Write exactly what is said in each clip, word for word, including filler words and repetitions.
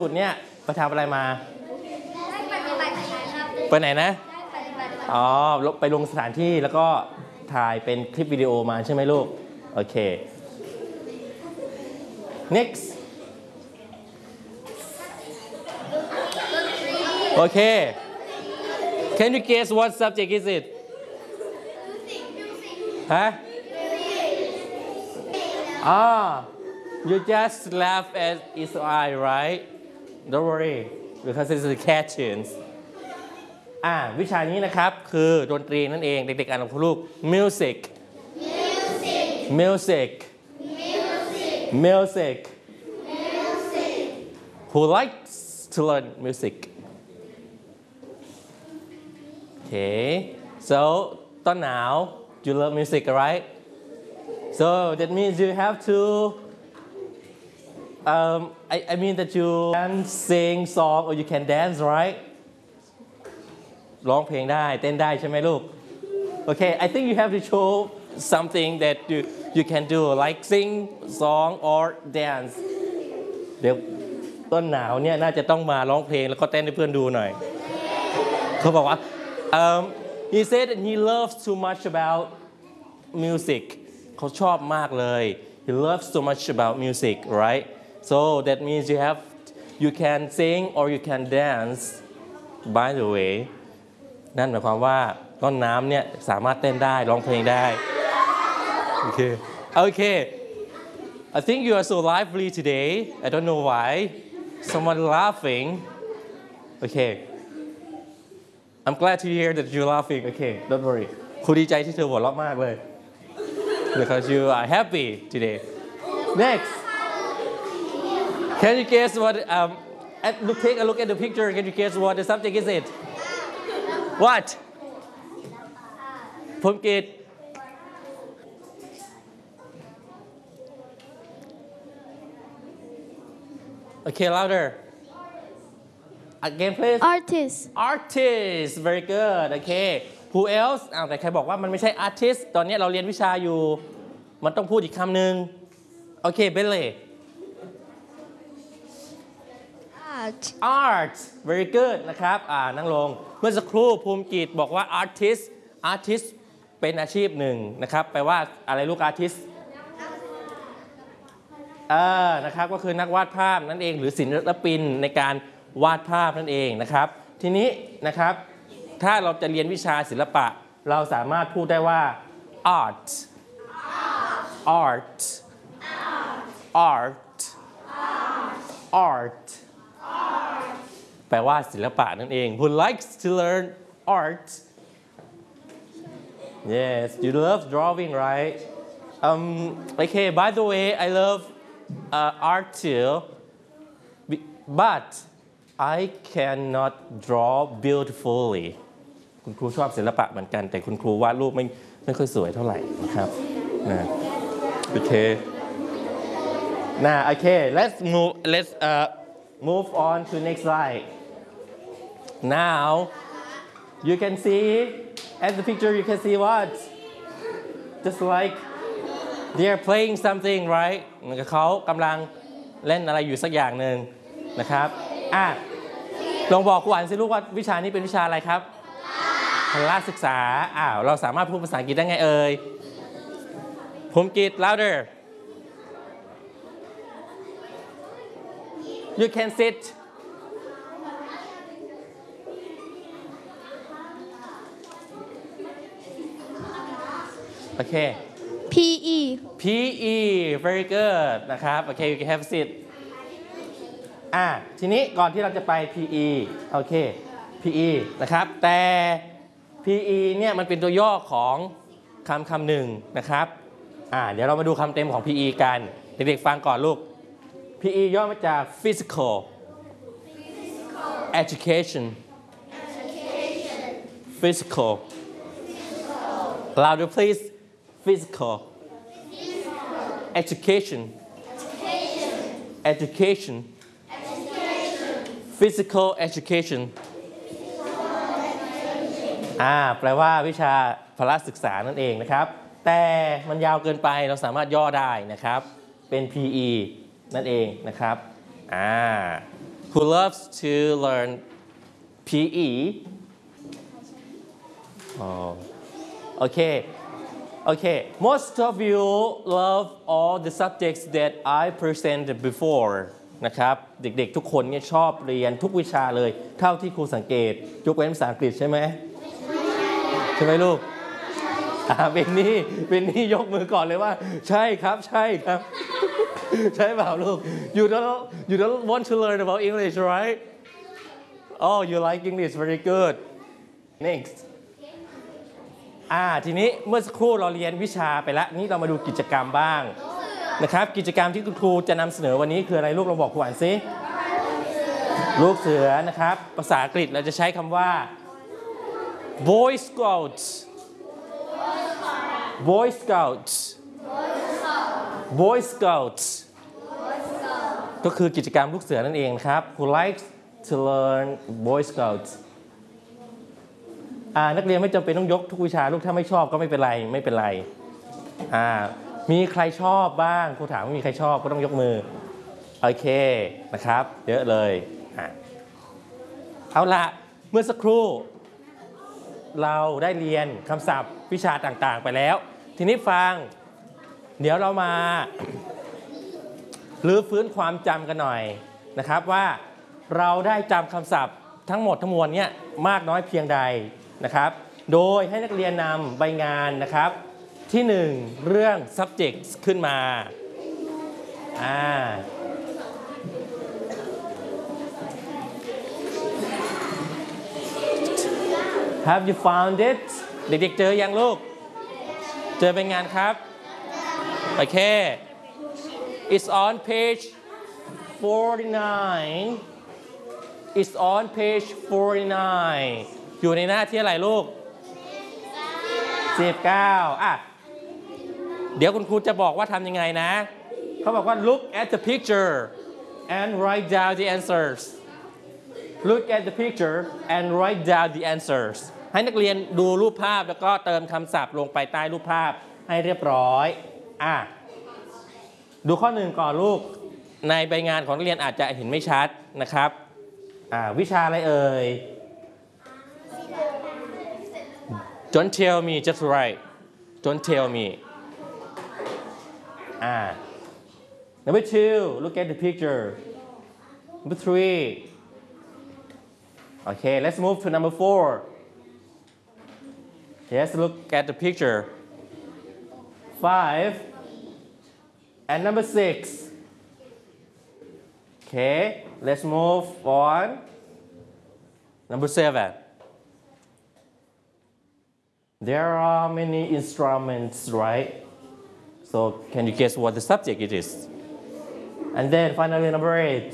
สุดเนี่ยไปทำอะไรมาไปไหนนะอ๋อไปลงสถานที่แล้วก็ถ่ายเป็นคลิปวิดีโอมาใช่ไหมลูกโอเค next โอเค can you guess what subject is it ฮะอ่า you just laugh at its eye right don't worry because it's a cartoons อ่าวิชานี้นะครับคือดนตรีนั่นเองเด็กๆอ่านกับคุณลูก music music music who likes to learn music okay so ต้นหนาว you love music right so that means you have to um, I, I mean that you can sing song or you can dance right ร้องเพลงได้เต้นได้ใช่ไหมลูก okay I think you have to show something that you you can do like sing song or dance เดี๋ยวต้นหนาวเนี่ยน่าจะต้องมาร้องเพลงแล้วก็เต้นให้เพื่อนดูหน่อยเขาบอกว่า um, he said that he loves too much about music เขาชอบมากเลย he loves so much about music right so that means you have you can sing or you can dance by the way นั่นหมายความว่าต้นน้ำเนี่ยสามารถเต้นได้ร้องเพลงได้โอเคโอเค I think you are so lively today I don't know why someone laughing okay I'm glad to hear that you're laughing okay don't worry ครูดีใจที่เธอหัวเราะมากเลย because you are happy today next can you guess what um look take a look at the picture can you guess what the subject is it what ผมกิตokay louder again please artist artist very good okay who else อ้าวแต่ใครบอกว่ามันไม่ใช่ artist ตอนนี้เราเรียนวิชาอยู่มันต้องพูดอีกคำหนึ่งโอเคเบลเล่ art art very good นะครับอ่านั่งลงเมื่อสักครู่ภูมิกิจบอกว่า artist artist เป็นอาชีพหนึ่งนะครับแปลว่าอะไรลูก artist เออนะครับก็คือนักวาดภาพนั่นเองหรือศิลปินในการวาดภาพนั่นเองนะครับทีนี้นะครับถ้าเราจะเรียนวิชาศิลปะเราสามารถพูดได้ว่า art art art art แปลว่าศิลปะนั่นเอง who likes to learn art yes you love drawing right um okay by the way I love uh, art too but I cannot draw beautifully คุณครูชอบศิลปะเหมือนกันแต่คุณครูวาดรูปไม่ไม่ค่อยสวยเท่าไหร่นะครับนะโอเคนะโอเค let's move let's uh, move on to next slide now you can see at the picture you can see what just like they are playing something right เขากำลังเล่นอะไรอยู่สักอย่างหนึ่งนะครับอ่ะลองบอกครูอ่านสิลูกว่าวิชานี้เป็นวิชาอะไรครับพละศึกษาอ้าวเราสามารถพูดภาษาอังกฤษได้ไงเอ่ยภูมิกิจ louder you can sit okay pe pe very good นะครับ okay you can have a seat อ่ะทีนี้ก่อนที่เราจะไป พี อี โอเค พี อี นะครับแต่ พี อี เนี่ยมันเป็นตัวย่อของคำคำหนึ่งนะครับอ่าเดี๋ยวเรามาดูคำเต็มของ พี อี กันเด็กๆฟังก่อนลูก พี อี ย่อมาจาก physical education physical louder please physical education education physical education อ่าแปลว่าวิชาพละศึกษานั่นเองนะครับแต่มันยาวเกินไปเราสามารถย่อได้นะครับเป็น พี อี นั่นเองนะครับอ่า who loves to learn พี อี oh okay okay most of you love all the subjects that I presented before นะครับเด็กๆทุกคนเนี่ยชอบเรียนทุกวิชาเลยเท่าที่ครูสังเกตยกเว้นภาษาอังกฤษใช่ไหมใช่ไหมลูกอ่าเบนนี่เบนนี่ยกมือก่อนเลยว่าใช่ครับใช่ครับใช่เปล่าลูก you don't you don't want to learn about English right oh you like English very good next อ่าทีนี้เมื่อสักครู่เราเรียนวิชาไปแล้วนี่เรามาดูกิจกรรมบ้างนะครับกิจกรรมที่คุณครูจะนำเสนอวันนี้คืออะไรลูกเราบอกครูอ่านซิลูกเสือนะครับภาษาอังกฤษเราจะใช้คำว่า Boy Scouts Boy Scouts Boy Scouts ก็คือกิจกรรมลูกเสือนั่นเองครับ Who likes to learn Boy Scouts อ่านักเรียนไม่จำเป็นต้องยกทุกวิชาลูกถ้าไม่ชอบก็ไม่เป็นไรไม่เป็นไรอ่ามีใครชอบบ้างครูถามว่ามีใครชอบก็ต้องยกมือโอเคนะครับเยอะเลยอ่ะเอาละเมื่อสักครู่เราได้เรียนคำศัพท์วิชาต่างๆไปแล้วทีนี้ฟังเดี๋ยวเรามารื้อฟื้นความจำกันหน่อยนะครับว่าเราได้จำคำศัพท์ทั้งหมดทั้งมวลนี้มากน้อยเพียงใดนะครับโดยให้นักเรียนนำใบงานนะครับที่หนึ่งเรื่อง subjects ขึ้นมาอ่าHave you found it เด็กๆเจอยังลูกเจอเป็นงานครับโอเค It's on page forty-nine It's on page forty-nine อยู่ในหน้าที่อะไรลูกสิบเก้าอ่ะเดี๋ยวคุณครูจะบอกว่าทำยังไงนะเขาบอกว่า look at the picture and write down the answers Look at the picture and write down the answers ให้นักเรียนดูรูปภาพแล้วก็เติมคำศัพท์ลงไปใต้รูปภาพให้เรียบร้อยอ่ะดูข้อหนึ่งก่อนลูกในใบงานของนักเรียนอาจจะเห็นไม่ชัดนะครับอ่าวิชาอะไรเอ่ย Don't tell me just right Don't tell me อ่า Number two look at the picture Number three Okay, let's move to number four. Yes, look at the picture. Five. And number six. Okay, let's move on. Number seven. There are many instruments, right? So, can you guess what the subject it is? And then finally, number eight.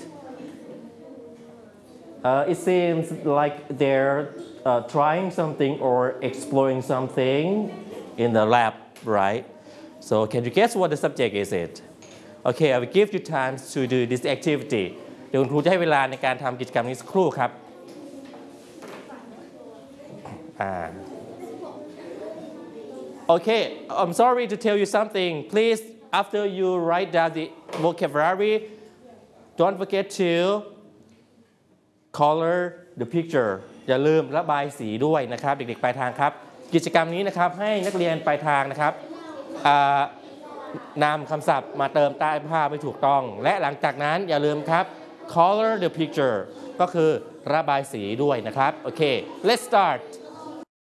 Uh, it seems like they're uh, trying something or exploring something in the lab, right? So can you guess what the subject is it? Okay, I will give you time to do this activity. เดี๋ยวคุณครูจะให้เวลาในการทำกิจกรรมนี้สักครู่ครับอ่า Okay, I'm sorry to tell you something. Please, after you write down the vocabulary, don't forget to color the picture อย่าลืมระบายสีด้วยนะครับเด็กๆปลายทางครับกิจกรรมนี้นะครับให้นักเรียนปลายทางนะครับนำคำศัพท์มาเติมใต้ภาพให้ถูกต้องและหลังจากนั้นอย่าลืมครับ color the picture ก็คือระบายสีด้วยนะครับโอเค let's start